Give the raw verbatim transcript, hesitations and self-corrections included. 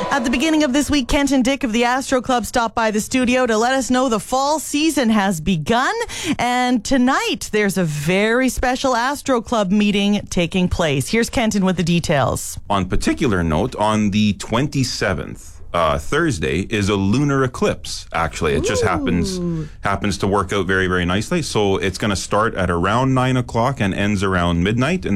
At the beginning of this week, Kent and Dick of the Astro Club stopped by the studio to let us know the fall season has begun. And tonight, there's a very special Astro Club meeting taking place. Here's Kenton with the details. On particular note, on the twenty-seventh, Uh, Thursday is a lunar eclipse. Actually, it Ooh. just happens happens to work out very, very nicely. So it's going to start at around nine o'clock and ends around midnight. And